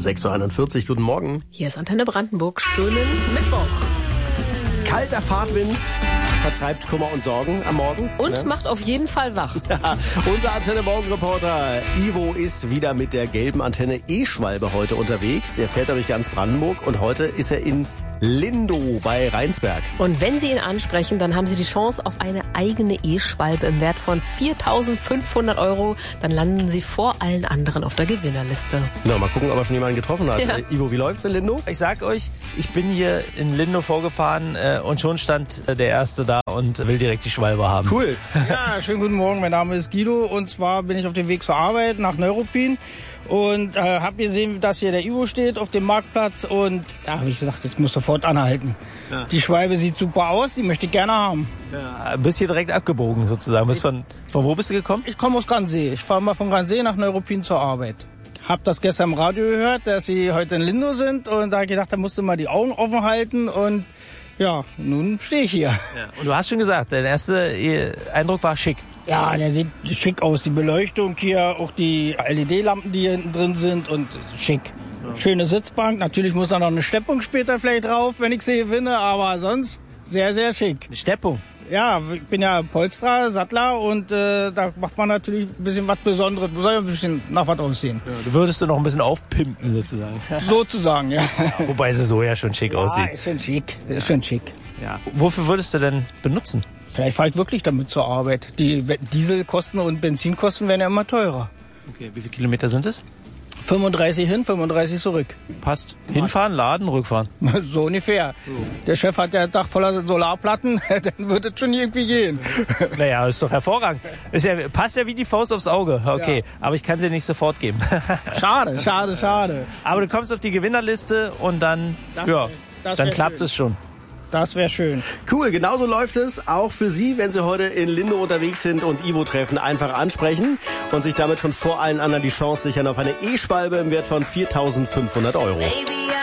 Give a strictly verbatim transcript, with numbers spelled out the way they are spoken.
sechs Uhr einundvierzig. Guten Morgen. Hier ist Antenne Brandenburg. Schönen Mittwoch. Kalter Fahrtwind vertreibt Kummer und Sorgen am Morgen. Und ne? Macht auf jeden Fall wach. Ja, unser Antenne-Morgen-Reporter Ivo ist wieder mit der gelben Antenne E-Schwalbe heute unterwegs. Er fährt durch ganz Brandenburg und heute ist er in Lindow bei Rheinsberg. Und wenn Sie ihn ansprechen, dann haben Sie die Chance auf eine eigene E-Schwalbe im Wert von viertausendfünfhundert Euro. Dann landen Sie vor allen anderen auf der Gewinnerliste. Na, mal gucken, ob er schon jemanden getroffen hat. Ja. Äh, Ivo, wie läuft's in Lindow? Ich sag euch, ich bin hier in Lindow vorgefahren äh, und schon stand äh, der Erste da und will direkt die Schwalbe haben. Cool. Ja, schönen guten Morgen, mein Name ist Guido und zwar bin ich auf dem Weg zur Arbeit nach Neuruppin und äh, habe gesehen, dass hier der Ivo steht auf dem Marktplatz und da habe ich gesagt, jetzt muss sofort anhalten. Ja. Die Schwalbe sieht super aus, die möchte ich gerne haben. Ja, bist hier direkt abgebogen sozusagen. Bist von, von wo bist du gekommen? Ich komme aus Gransee. Ich fahre mal von Gransee nach Neuruppin zur Arbeit. Hab das gestern im Radio gehört, dass sie heute in Lindow sind und da habe ich gedacht, da musst du mal die Augen offen halten und ja, nun stehe ich hier. Ja. Und du hast schon gesagt, dein erster Eindruck war schick. Ja, der sieht schick aus. Die Beleuchtung hier, auch die L E D-Lampen, die hier hinten drin sind und schick. Ja. Schöne Sitzbank. Natürlich muss da noch eine Steppung später vielleicht drauf, wenn ich sie gewinne, aber sonst sehr, sehr schick. Eine Steppung? Ja, ich bin ja Polsterer, Sattler und äh, da macht man natürlich ein bisschen was Besonderes. Soll ja ein bisschen nach was aussehen. Ja, du würdest du noch ein bisschen aufpimpen sozusagen. Sozusagen, ja. Ja, wobei sie so ja schon schick ja, aussieht. ist schon schick, ist schon schick. Ja. Wofür würdest du denn benutzen? Vielleicht fahre ich wirklich damit zur Arbeit. Die Dieselkosten und Benzinkosten werden ja immer teurer. Okay, wie viele Kilometer sind es? fünfunddreißig hin, fünfunddreißig zurück. Passt. Hinfahren, laden, rückfahren. So ungefähr. Oh. Der Chef hat ja ein Dach voller Solarplatten, dann wird es schon irgendwie gehen. Naja, ist doch hervorragend. Ist ja, passt ja wie die Faust aufs Auge. Okay, ja. Aber ich kann sie nicht sofort geben. Schade, schade, schade. Aber du kommst auf die Gewinnerliste und dann, das ja, wär, das dann klappt schön. es schon. Das wäre schön. Cool, genauso läuft es auch für Sie, wenn Sie heute in Lindow unterwegs sind und Ivo treffen. Einfach ansprechen und sich damit schon vor allen anderen die Chance sichern auf eine E-Schwalbe im Wert von viertausendfünfhundert Euro. Baby,